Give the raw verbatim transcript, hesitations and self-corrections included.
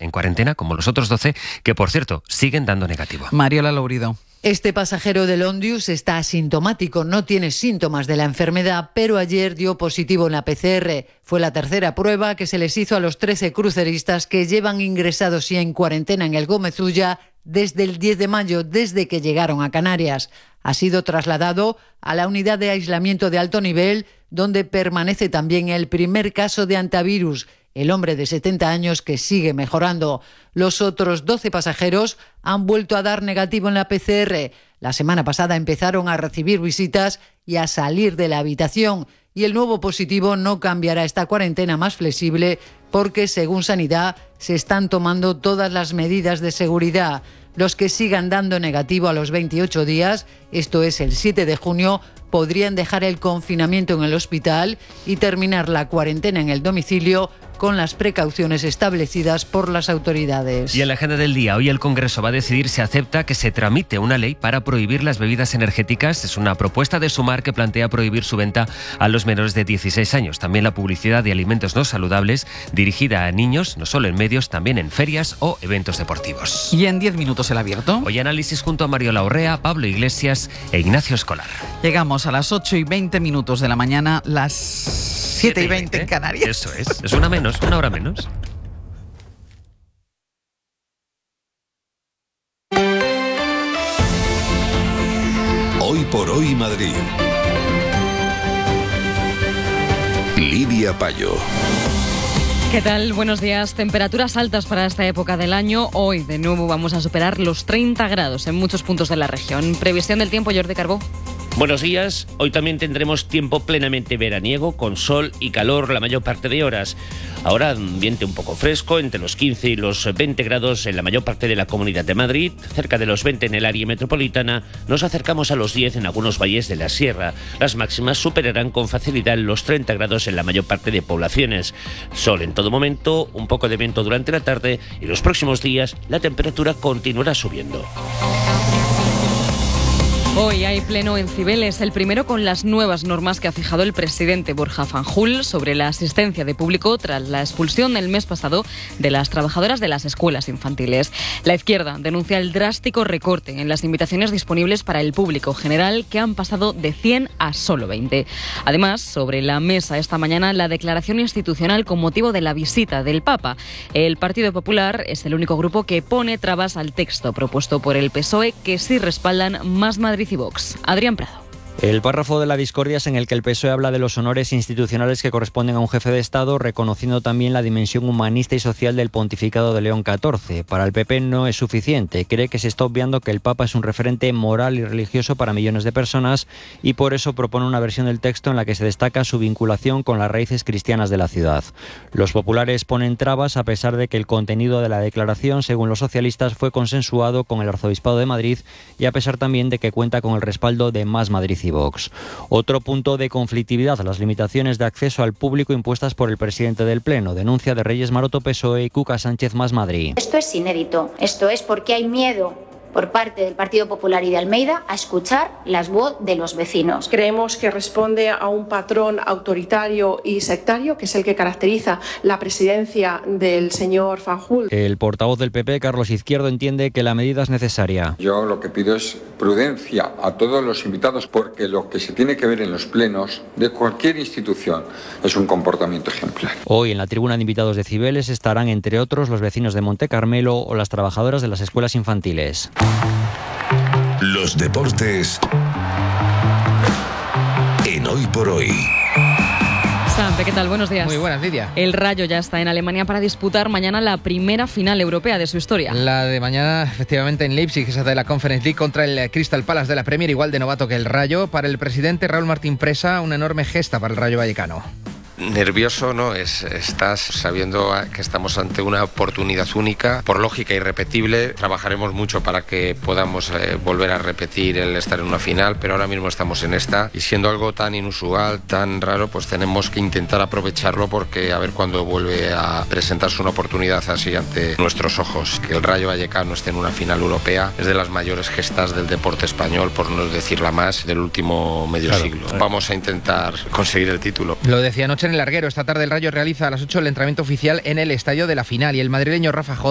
en cuarentena, como los otros doce, que por cierto siguen dando negativo. Mariola Lourido. Este pasajero del Ondius está asintomático, no tiene síntomas de la enfermedad, pero ayer dio positivo en la P C R. Fue la tercera prueba que se les hizo a los trece cruceristas que llevan ingresados y en cuarentena en el Gómez Ulla desde el diez de mayo, desde que llegaron a Canarias. Ha sido trasladado a la unidad de aislamiento de alto nivel, donde permanece también el primer caso de antivirus, el hombre de setenta años que sigue mejorando. Los otros doce pasajeros han vuelto a dar negativo en la P C R. La semana pasada empezaron a recibir visitas y a salir de la habitación. Y el nuevo positivo no cambiará esta cuarentena más flexible porque, según Sanidad, se están tomando todas las medidas de seguridad. Los que sigan dando negativo a los veintiocho días, esto es el siete de junio, podrían dejar el confinamiento en el hospital y terminar la cuarentena en el domicilio con las precauciones establecidas por las autoridades. Y en la agenda del día, hoy el Congreso va a decidir si acepta que se tramite una ley para prohibir las bebidas energéticas. Es una propuesta de Sumar que plantea prohibir su venta a los menores de dieciséis años. También la publicidad de alimentos no saludables dirigida a niños, no solo en medios, también en ferias o eventos deportivos. Y en diez minutos el abierto. Hoy análisis junto a Mariola Urrea, Pablo Iglesias e Ignacio Escolar. Llegamos a las ocho y veinte minutos de la mañana, las siete y veinte en Canarias. Eso es, es una menos, una hora menos. Hoy por hoy Madrid. Lidia Payo. ¿Qué tal? Buenos días. Temperaturas altas para esta época del año. Hoy de nuevo vamos a superar los treinta grados en muchos puntos de la región. Previsión del tiempo, Jordi Carbó. Buenos días. Hoy también tendremos tiempo plenamente veraniego, con sol y calor la mayor parte de horas. Ahora ambiente un poco fresco, entre los quince y los veinte grados en la mayor parte de la Comunidad de Madrid, cerca de los veinte en el área metropolitana. Nos acercamos a los diez en algunos valles de la sierra. Las máximas superarán con facilidad los treinta grados en la mayor parte de poblaciones. Sol en todo momento, un poco de viento durante la tarde y los próximos días la temperatura continuará subiendo. Hoy hay pleno en Cibeles, el primero con las nuevas normas que ha fijado el presidente Borja Fanjul sobre la asistencia de público tras la expulsión el mes pasado de las trabajadoras de las escuelas infantiles. La izquierda denuncia el drástico recorte en las invitaciones disponibles para el público general, que han pasado de cien a solo veinte. Además, sobre la mesa esta mañana la declaración institucional con motivo de la visita del Papa. El Partido Popular es el único grupo que pone trabas al texto propuesto por el P S O E, que sí respaldan Más Madrid y Vox. Adrián Prado. El párrafo de la discordia es en el que el P S O E habla de los honores institucionales que corresponden a un jefe de Estado, reconociendo también la dimensión humanista y social del pontificado de León catorce. Para el P P no es suficiente. Cree que se está obviando que el Papa es un referente moral y religioso para millones de personas y por eso propone una versión del texto en la que se destaca su vinculación con las raíces cristianas de la ciudad. Los populares ponen trabas a pesar de que el contenido de la declaración, según los socialistas, fue consensuado con el Arzobispado de Madrid y a pesar también de que cuenta con el respaldo de Más Madrid y Vox. Otro punto de conflictividad, las limitaciones de acceso al público impuestas por el presidente del Pleno. Denuncia de Reyes Maroto, P S O E, y Cuca Sánchez, Más Madrid. Esto es inédito. Esto es porque hay miedo por parte del Partido Popular y de Almeida a escuchar las voces de los vecinos. Creemos que responde a un patrón autoritario y sectario, que es el que caracteriza la presidencia del señor Fanjul. El portavoz del P P, Carlos Izquierdo, entiende que la medida es necesaria. Yo lo que pido es prudencia a todos los invitados, porque lo que se tiene que ver en los plenos de cualquier institución es un comportamiento ejemplar. Hoy en la tribuna de invitados de Cibeles estarán, entre otros, los vecinos de Monte Carmelo o las trabajadoras de las escuelas infantiles. Los deportes en Hoy por Hoy. Sampe, ¿qué tal? Buenos días. Muy buenas, Lidia. El Rayo ya está en Alemania para disputar mañana la primera final europea de su historia. La de mañana, efectivamente, en Leipzig, esa de la Conference League contra el Crystal Palace de la Premier, igual de novato que el Rayo. Para el presidente Raúl Martín Presa, una enorme gesta para el Rayo Vallecano. Nervioso no es, estás sabiendo que estamos ante una oportunidad única, por lógica irrepetible. Trabajaremos mucho para que podamos eh, volver a repetir el estar en una final, pero ahora mismo estamos en esta y siendo algo tan inusual, tan raro, pues tenemos que intentar aprovecharlo, porque a ver cuándo vuelve a presentarse una oportunidad así ante nuestros ojos. Que el Rayo Vallecano esté en una final europea es de las mayores gestas del deporte español, por no decir la más, del último medio claro, siglo. Claro. Vamos a intentar conseguir el título. Lo decía anoche en el larguero. Esta tarde el Rayo realiza a las ocho el entrenamiento oficial en el estadio de la final y el madrileño Rafa Jota